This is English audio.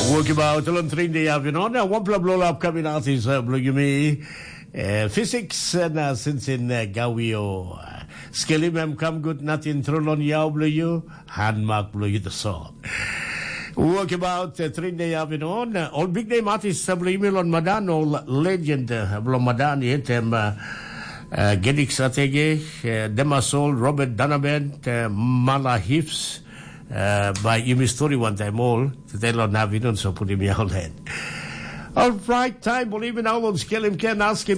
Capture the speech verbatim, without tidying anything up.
Work about tulong trindi avinon. One pla blow up kami natin sa blogimi. Physics na sinsin gawio. Skeli mem kam good natin trolon yaw bloyo. Handmark bloyo the song. Work about trindi avinon. All big name artists sa blogimi Madan. All legend blog Madan yetem Gedik Satege, Demasol, Robert Danabent, Mala Hips. Uh, by Imi Story one time all, to tell on Navinon, so put him out then. All right, time, believe in all on skill him can ask him.